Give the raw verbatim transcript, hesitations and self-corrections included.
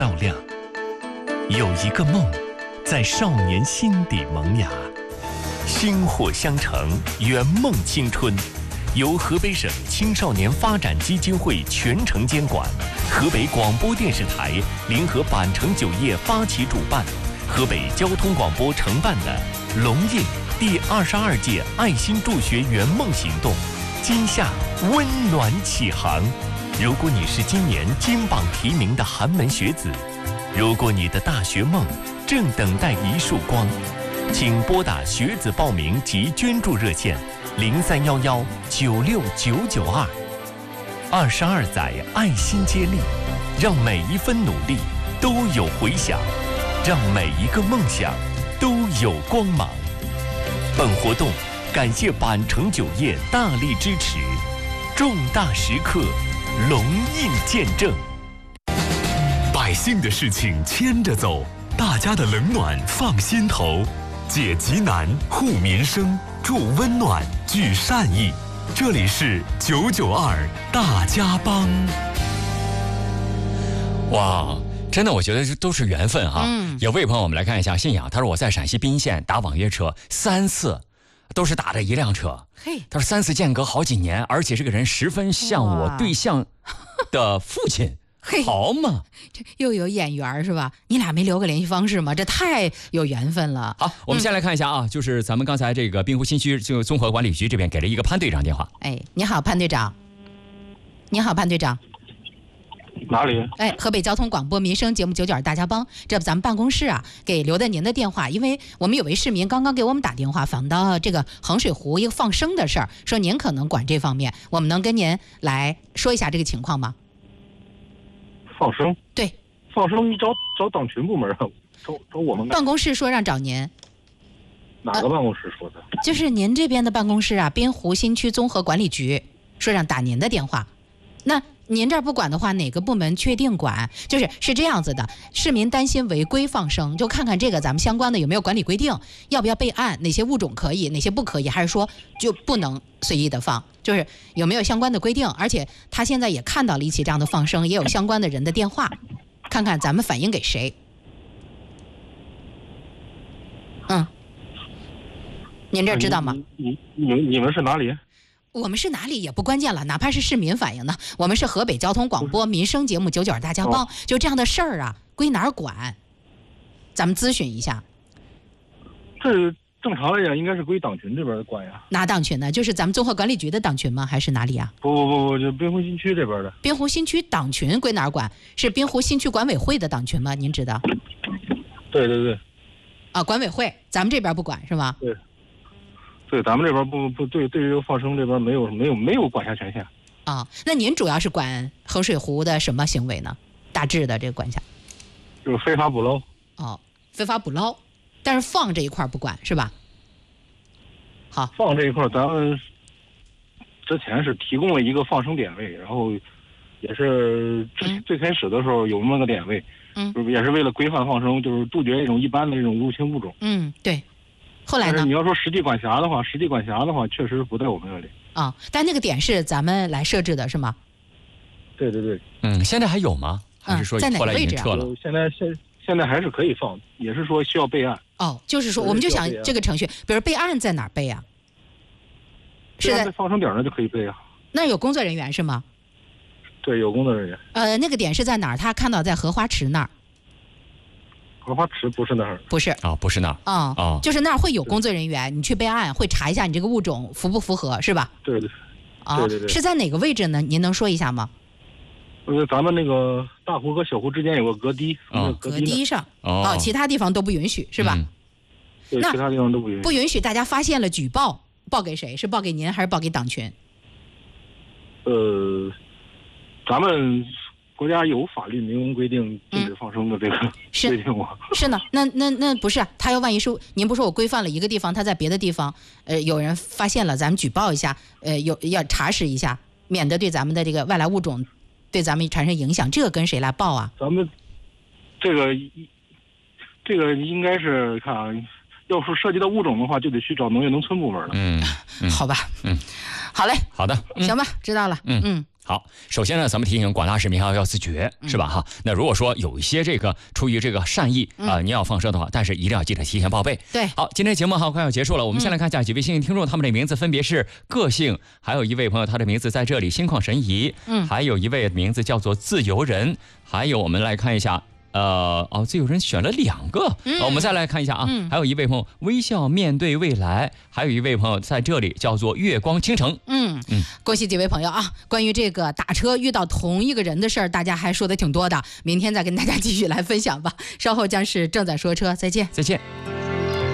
照亮。有一个梦，在少年心底萌芽，薪火相承，圆梦青春。由河北省青少年发展基金会全程监管，河北广播电视台联合板城酒业发起主办，河北交通广播承办的龙印第二十二届爱心助学圆梦行动，今夏温暖启航。如果你是今年金榜题名的寒门学子，如果你的大学梦正等待一束光，请拨打学子报名及捐助热线零三幺幺九六九九二。二十二载爱心接力，让每一分努力都有回响，让每一个梦想都有光芒。本活动感谢板城酒业大力支持，重大时刻龙印见证。百姓的事情牵着走，大家的冷暖放心头，解急难护民生，助温暖聚善意。这里是九九二大家帮。 哇，真的，我觉得这都是缘分哈、啊。嗯，有位朋友，我们来看一下信仰，他说我在陕西彬县打网约车三次，都是打的一辆车。嘿，他说三次间隔好几年，而且这个人十分像我对象的父亲。 嘿， 好嘛， 这又有眼缘是吧？你俩没留个联系方式吗？这太有缘分了。 好，我们先来看一下啊，嗯、就是咱们刚才这个滨湖新区就综合管理局这边给了一个潘队长电话。 哎，你好，潘队长。你好，潘队长。 哪里？ 哎，河北交通广播民生节目九九二大家帮，这不咱们办公室啊给留的您的电话，因为我们有位市民刚刚给我们打电话，访到这个衡水湖一个放生的事儿，说您可能管这方面，我们能跟您来说一下这个情况吗？ 放生？ 对， 放生你找找党群部门啊，找找我们办公室说让找您。 哪个办公室说的？ 呃、就是您这边的办公室啊，滨湖新区综合管理局说让打您的电话。那您这儿不管的话，哪个部门确定管？就是是这样子的，市民担心违规放生，就看看这个咱们相关的有没有管理规定，要不要备案，哪些物种可以，哪些不可以，还是说就不能随意的放，就是有没有相关的规定。而且他现在也看到了一起这样的放生，也有相关的人的电话，看看咱们反映给谁。嗯，您这知道吗？ 你你你们是哪里？ 我们是哪里也不关键了，哪怕是市民反映的，我们是河北交通广播民生节目九九二大家帮，就这样的事儿啊，归哪儿管？咱们咨询一下。 这正常来讲应该是归党群这边管呀。 哪党群呢？就是咱们综合管理局的党群吗？还是哪里啊？ 不不不不，就滨湖新区这边的。 滨湖新区党群归哪儿管？是滨湖新区管委会的党群吗？您知道？ 对对对。 啊，管委会，咱们这边不管是吗？ 对。对，咱们这边不不对，对于这个放生这边没有没有没有管辖权限。 啊，那您主要是管衡水湖的什么行为呢？大致的这个管辖。 就是非法捕捞。 哦，非法捕捞，但是放这一块不管是吧？好。 放这一块，咱们之前是提供了一个放生点位，然后也是最、嗯、最开始的时候有那么个点位，嗯，就是也是为了规范放生，就是杜绝一种一般的这种入侵物种。 嗯，对。后来呢？ 你要说实际管辖的话，实际管辖的话，确实不在我们这里。 啊、哦，但那个点是咱们来设置的，是吗？ 对对对。 嗯，现在还有吗？还是说后来已经撤了？ 嗯、现在现现在还是可以放，也是说需要备案。 哦，就是说，我们就想这个程序，比如备案在哪儿备啊？ 是在放生点那就可以备啊。 那有工作人员是吗？ 对，有工作人员。 呃，那个点是在哪儿？他看到在荷花池那儿。 荷花池不是那儿， 不是啊、哦，不是那儿啊，哦，就是那儿会有工作人员，你去备案会查一下你这个物种符不符合，是吧？ 对对， 啊、 对对对， 是在哪个位置呢？您能说一下吗？ 呃，咱们那个大湖和小湖之间有个隔堤， 哦，隔堤上，哦，其他地方都不允许，是吧？ 嗯、对，其他地方都不允许。 不允许，大家发现了举报，报给谁？是报给您还是报给党群？ 呃，咱们。国家有法律明文规定禁止放生的这个规定吗？ 是呢，那那那不是他要万一是您不是我规范了一个地方，他在别的地方，呃，有人发现了，咱们举报一下，呃，有要查实一下，免得对咱们的这个外来物种对咱们产生影响。这个跟谁来报啊？ 咱们这个这个应该是看啊，要是涉及到物种的话，就得去找农业农村部门了。 嗯， 嗯好吧，嗯，好嘞， 好的， 嗯、行吧，知道了，嗯嗯。 好，首先呢，咱们提醒广大市民要要自觉，是吧？哈、嗯，那如果说有一些这个出于这个善意啊、呃，您要放生的话，但是一定要记得提前报备。 对， 好，今天节目哈快要结束了，我们先来看一下几位幸运听众，他们的名字分别是个性，还有一位朋友他的名字在这里心旷神怡，嗯，还有一位名字叫做自由人，还有我们来看一下。呃哦，自由人选了两个、嗯呃，我们再来看一下啊、嗯，还有一位朋友微笑面对未来，还有一位朋友在这里叫做月光倾城。 嗯嗯，恭喜几位朋友啊！关于这个打车遇到同一个人的事儿，大家还说的挺多的，明天再跟大家继续来分享吧。稍后将是正在说车，再见， 再见。